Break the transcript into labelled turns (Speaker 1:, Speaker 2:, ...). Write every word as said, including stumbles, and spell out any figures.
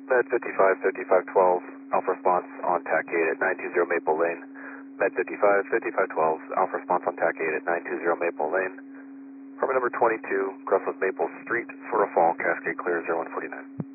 Speaker 1: Med fifty-five, fifty-five twelve, Alpha response on T A C eight at nine two zero Maple Lane. Med fifty-five, fifty-five twelve, Alpha response on T A C eight at nine two zero Maple Lane. Permit number twenty-two, Crossroads Maple Street for a fall, Cascade clear zero one forty-nine.